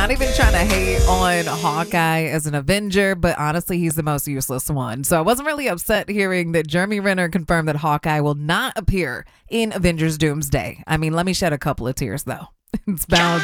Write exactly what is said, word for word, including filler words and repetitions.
not even trying to hate on Hawkeye as an Avenger, but honestly, he's the most useless one. So I wasn't really upset hearing that Jeremy Renner confirmed that Hawkeye will not appear in Avengers Doomsday. I mean, let me shed a couple of tears, though. It's bound